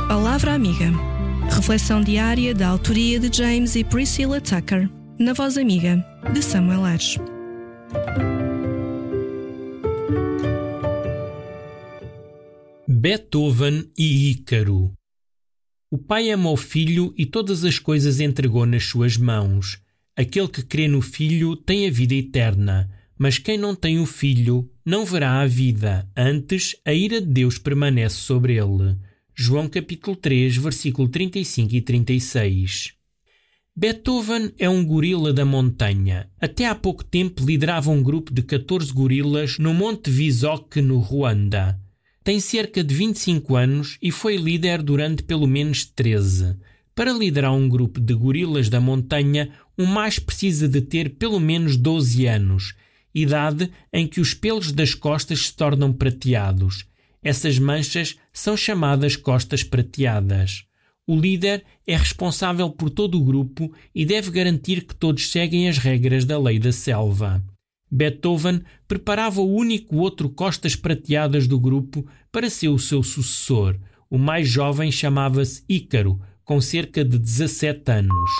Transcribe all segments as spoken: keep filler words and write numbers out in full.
Palavra Amiga. Reflexão diária da autoria de James e Priscilla Tucker, na voz amiga de Samuel Aires. Beethoven e Ícaro. O pai ama o filho e todas as coisas entregou nas suas mãos. Aquele que crê no filho tem a vida eterna, mas quem não tem o filho não verá a vida, antes a ira de Deus permanece sobre ele. João capítulo três, versículo trinta e cinco e trinta e seis. Beethoven é um gorila da montanha. Até há pouco tempo liderava um grupo de catorze gorilas no Monte Visoque, no Ruanda. Tem cerca de vinte e cinco anos e foi líder durante pelo menos treze. Para liderar um grupo de gorilas da montanha, um macho precisa de ter pelo menos doze anos, idade em que os pelos das costas se tornam prateados. Essas manchas são chamadas costas prateadas. O líder é responsável por todo o grupo e deve garantir que todos seguem as regras da lei da selva. Beethoven preparava o único outro costas prateadas do grupo para ser o seu sucessor. O mais jovem chamava-se Ícaro, com cerca de dezassete anos.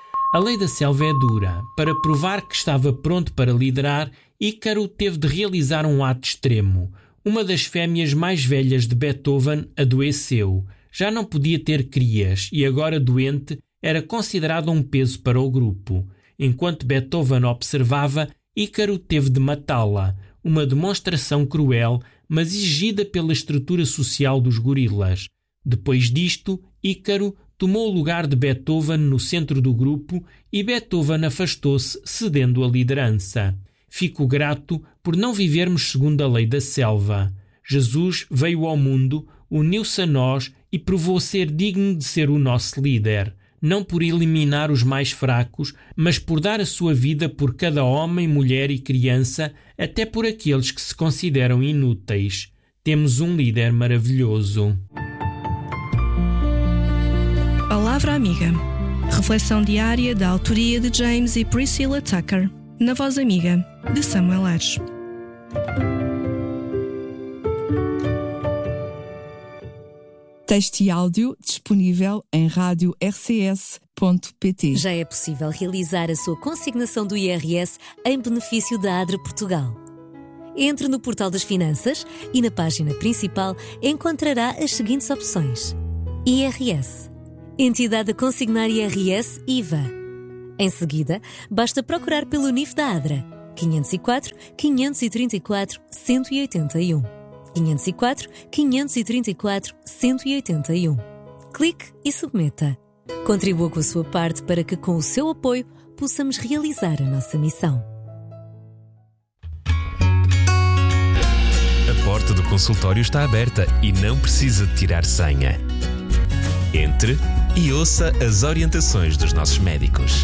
A lei da selva é dura. Para provar que estava pronto para liderar, Ícaro teve de realizar um ato extremo. Uma das fêmeas mais velhas de Beethoven adoeceu. Já não podia ter crias e, agora doente, era considerada um peso para o grupo. Enquanto Beethoven observava, Ícaro teve de matá-la. Uma demonstração cruel, mas exigida pela estrutura social dos gorilas. Depois disto, Ícaro tomou o lugar de Beethoven no centro do grupo e Beethoven afastou-se, cedendo a liderança. Fico grato por não vivermos segundo a lei da selva. Jesus veio ao mundo, uniu-se a nós e provou ser digno de ser o nosso líder, não por eliminar os mais fracos, mas por dar a sua vida por cada homem, mulher e criança, até por aqueles que se consideram inúteis. Temos um líder maravilhoso. Palavra Amiga. Reflexão diária da autoria de James e Priscilla Tucker, na voz amiga de Samuel Aires. Texto e áudio disponível em rádio r c s ponto p t. Já é possível realizar a sua consignação do I R S em benefício da ADRA Portugal. Entre no portal das finanças e na página principal encontrará as seguintes opções: I R S, Entidade a consignar I R S I V A. Em seguida, basta procurar pelo N I F da ADRA, quinhentos e quatro, quinhentos e trinta e quatro, cento e oitenta e um. quinhentos e quatro, quinhentos e trinta e quatro, cento e oitenta e um. Clique e submeta. Contribua com a sua parte para que, com o seu apoio, possamos realizar a nossa missão. A porta do consultório está aberta e não precisa de tirar senha. Entre e ouça as orientações dos nossos médicos.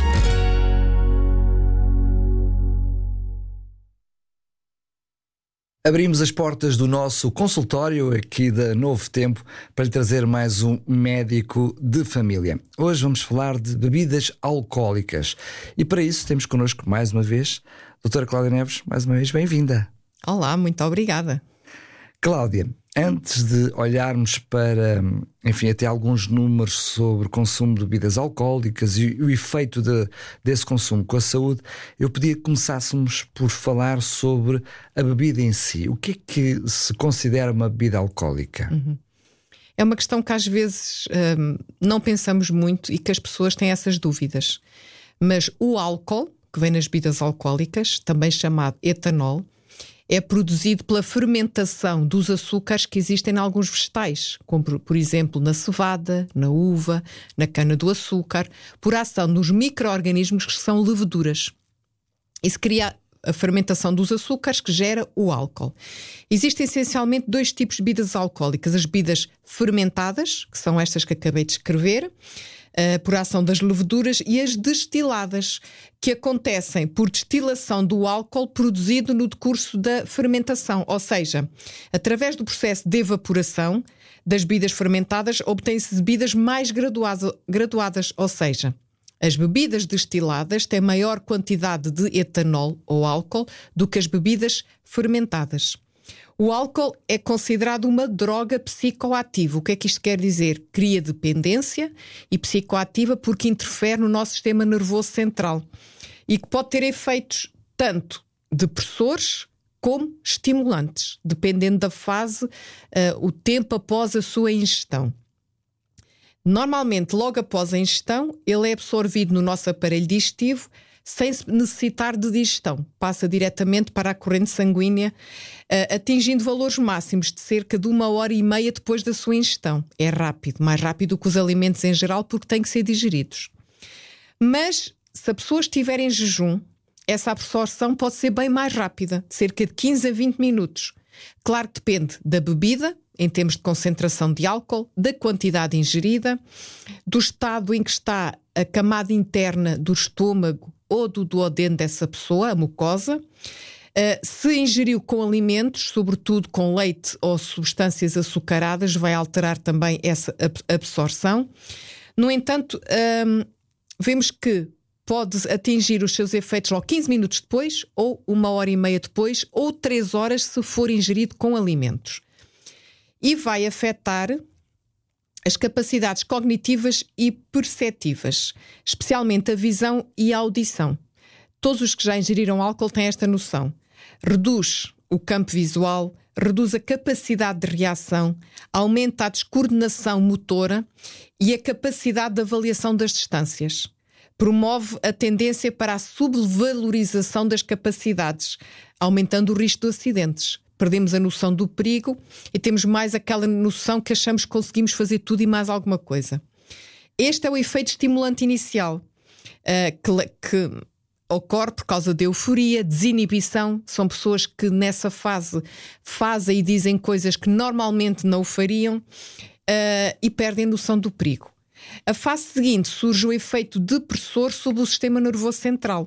Abrimos as portas do nosso consultório aqui da Novo Tempo para lhe trazer mais um médico de família. Hoje vamos falar de bebidas alcoólicas e para isso temos connosco mais uma vez a doutora Cláudia Neves. Mais uma vez, bem-vinda. Olá, muito obrigada. Cláudia, antes de olharmos para, enfim, até alguns números sobre o consumo de bebidas alcoólicas e o efeito de, desse consumo com a saúde, eu pedia que começássemos por falar sobre a bebida em si. O que é que se considera uma bebida alcoólica? Uhum. É uma questão que às vezes hum, não pensamos muito e que as pessoas têm essas dúvidas. Mas o álcool, que vem nas bebidas alcoólicas, também chamado etanol, é produzido pela fermentação dos açúcares que existem em alguns vegetais, como por exemplo na cevada, na uva, na cana-do-açúcar, por ação dos micro-organismos que são leveduras. Isso cria a fermentação dos açúcares que gera o álcool. Existem essencialmente dois tipos de bebidas alcoólicas: as bebidas fermentadas, que são estas que acabei de escrever, Uh, por ação das leveduras, e as destiladas, que acontecem por destilação do álcool produzido no decurso da fermentação, ou seja, através do processo de evaporação das bebidas fermentadas obtêm-se bebidas mais graduado, graduadas, ou seja, as bebidas destiladas têm maior quantidade de etanol ou álcool do que as bebidas fermentadas. O álcool é considerado uma droga psicoativa. O que é que isto quer dizer? Cria dependência, e psicoativa porque interfere no nosso sistema nervoso central e que pode ter efeitos tanto depressores como estimulantes, dependendo da fase, uh, o tempo após a sua ingestão. Normalmente, logo após a ingestão, ele é absorvido no nosso aparelho digestivo sem necessitar de digestão. Passa diretamente para a corrente sanguínea, uh, atingindo valores máximos de cerca de uma hora e meia depois da sua ingestão. É rápido, mais rápido que os alimentos em geral, porque têm que ser digeridos. Mas, se a pessoa estiver em jejum, essa absorção pode ser bem mais rápida, de cerca de quinze a vinte minutos. Claro que depende da bebida, em termos de concentração de álcool, da quantidade ingerida, do estado em que está a camada interna do estômago ou do duodeno dessa pessoa, a mucosa. Uh, se ingeriu com alimentos, sobretudo com leite ou substâncias açucaradas, vai alterar também essa absorção. No entanto, um, vemos que pode atingir os seus efeitos logo quinze minutos depois, ou uma hora e meia depois, ou três horas se for ingerido com alimentos. E vai afetar as capacidades cognitivas e perceptivas, especialmente a visão e a audição. Todos os que já ingeriram álcool têm esta noção. Reduz o campo visual, reduz a capacidade de reação, aumenta a descoordenação motora e a capacidade de avaliação das distâncias. Promove a tendência para a subvalorização das capacidades, aumentando o risco de acidentes. Perdemos a noção do perigo e temos mais aquela noção que achamos que conseguimos fazer tudo e mais alguma coisa. Este é o efeito estimulante inicial, uh, que, que ocorre por causa de euforia, desinibição. São pessoas que nessa fase fazem e dizem coisas que normalmente não o fariam, uh, e perdem a noção do perigo. A fase seguinte surge o efeito depressor sobre o sistema nervoso central.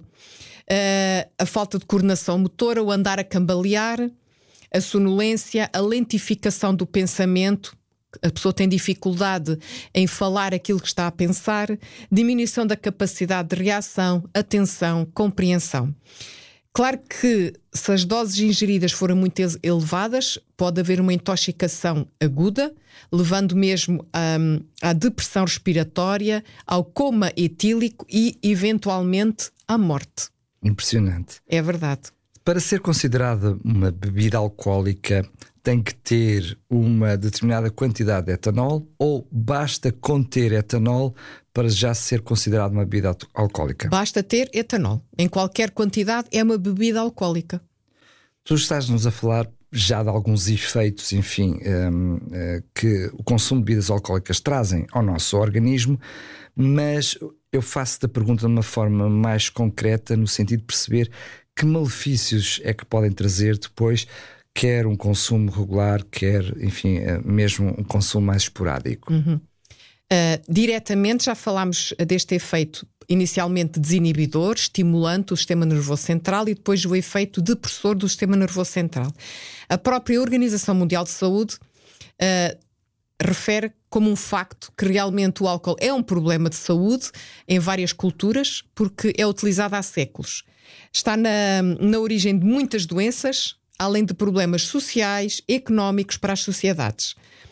Uh, a falta de coordenação motora, o andar a cambalear, a sonolência, a lentificação do pensamento, a pessoa tem dificuldade em falar aquilo que está a pensar, diminuição da capacidade de reação, atenção, compreensão. Claro que se as doses ingeridas forem muito elevadas, pode haver uma intoxicação aguda, levando mesmo à, à depressão respiratória, ao coma etílico e, eventualmente, à morte. Impressionante. É verdade. Para ser considerada uma bebida alcoólica, tem que ter uma determinada quantidade de etanol ou basta conter etanol para já ser considerada uma bebida alcoólica? Basta ter etanol. Em qualquer quantidade é uma bebida alcoólica. Tu estás-nos a falar já de alguns efeitos, enfim, um, uh, que o consumo de bebidas alcoólicas trazem ao nosso organismo, mas eu faço-te a pergunta de uma forma mais concreta, no sentido de perceber que malefícios é que podem trazer depois, quer um consumo regular, quer, enfim, mesmo um consumo mais esporádico. Uhum. Uh, diretamente já falámos deste efeito inicialmente desinibidor, estimulante do sistema nervoso central, e depois o efeito depressor do sistema nervoso central. A própria Organização Mundial de Saúde uh, refere como um facto que realmente o álcool é um problema de saúde em várias culturas, porque é utilizado há séculos. Está na, na origem de muitas doenças, além de problemas sociais, económicos para as sociedades.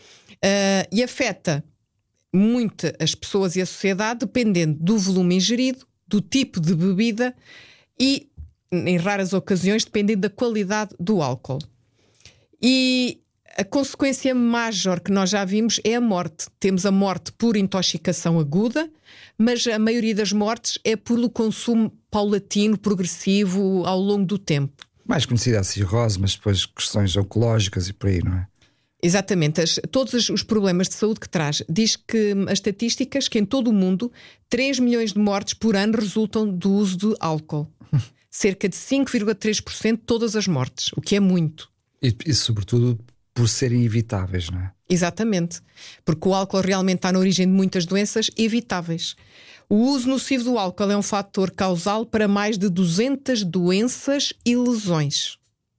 Uh, e afeta muito as pessoas e a sociedade, dependendo do volume ingerido, do tipo de bebida e, em raras ocasiões, dependendo da qualidade do álcool. E a consequência maior que nós já vimos é a morte. Temos a morte por intoxicação aguda, mas a maioria das mortes é pelo consumo paulatino, progressivo, ao longo do tempo. Mais conhecida a cirrose, mas depois questões oncológicas e por aí, não é? Exatamente. As, todos os problemas de saúde que traz. Diz que as estatísticas que em todo o mundo três milhões de mortes por ano resultam do uso de álcool. Cerca de cinco vírgula três por cento de todas as mortes, o que é muito. E, e sobretudo por serem evitáveis, não é? Exatamente. Porque o álcool realmente está na origem de muitas doenças evitáveis. O uso nocivo do álcool é um fator causal para mais de duzentas doenças e lesões.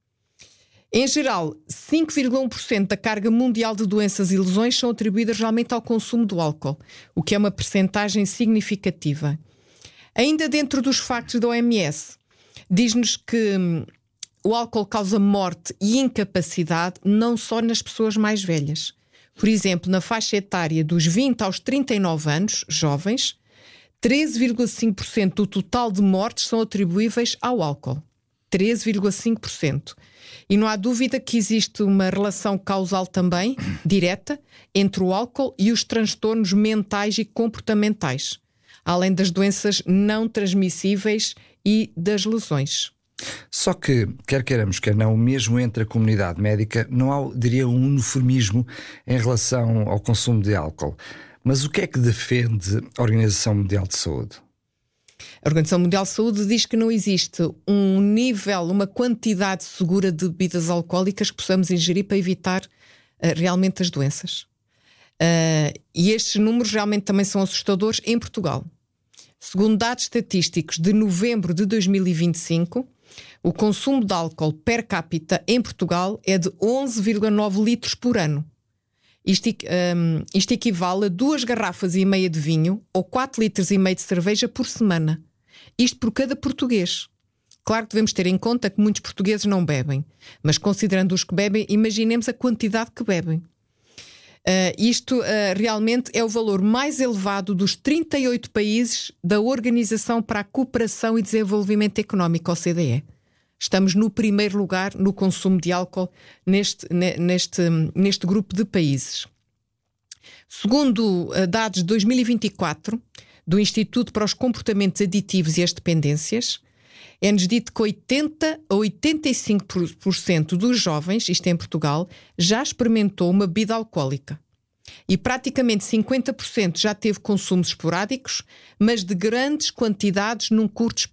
Em geral, cinco vírgula um por cento da carga mundial de doenças e lesões são atribuídas realmente ao consumo do álcool, o que é uma percentagem significativa. Ainda dentro dos factos da O M S, diz-nos que o álcool causa morte e incapacidade não só nas pessoas mais velhas. Por exemplo, na faixa etária dos vinte aos trinta e nove anos, jovens, treze vírgula cinco por cento do total de mortes são atribuíveis ao álcool. treze vírgula cinco por cento. E não há dúvida que existe uma relação causal também, direta, entre o álcool e os transtornos mentais e comportamentais, além das doenças não transmissíveis e das lesões. Só que, quer queiramos, quer não, mesmo entre a comunidade médica, não há, diria, um uniformismo em relação ao consumo de álcool. Mas o que é que defende a Organização Mundial de Saúde? A Organização Mundial de Saúde diz que não existe um nível, uma quantidade segura de bebidas alcoólicas que possamos ingerir para evitar uh, realmente as doenças. Uh, e estes números realmente também são assustadores em Portugal. Segundo dados estatísticos de novembro de dois mil e vinte e cinco, o consumo de álcool per capita em Portugal é de onze vírgula nove litros por ano. Isto, um, isto equivale a duas garrafas e meia de vinho ou quatro litros e meio de cerveja por semana. Isto por cada português. Claro que devemos ter em conta que muitos portugueses não bebem, mas considerando os que bebem, imaginemos a quantidade que bebem. Uh, isto uh, realmente é o valor mais elevado dos trinta e oito países da Organização para a Cooperação e Desenvolvimento Económico, O C D E. Estamos no primeiro lugar no consumo de álcool neste, neste, neste grupo de países. Segundo uh, dados de dois mil e vinte e quatro, do Instituto para os Comportamentos Aditivos e as Dependências, é-nos dito que oitenta a oitenta e cinco por cento dos jovens, isto é em Portugal, já experimentou uma bebida alcoólica. E praticamente cinquenta por cento já teve consumos esporádicos, mas de grandes quantidades num curto